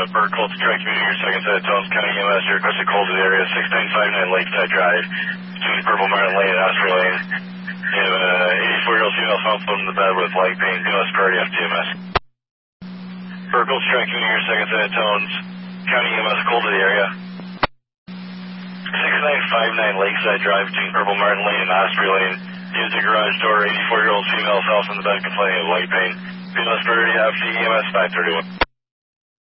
Bird Colts Tri Community, your second set of tones, County EMS, your requested call to the area, 6959 Lakeside Drive, between Purple Martin Lane and Osprey Lane. You have an 84-year-old female found floating in the bed with leg pain, BLS priority FTMS. Bird Colts Tri Community, your second set of tones, County EMS, call to the area. 6959 Lakeside Drive, between Purple Martin Lane and Osprey Lane. Use the garage door, 84-year-old female found in the bed complaining of leg pain. BLS priority FTMS 531.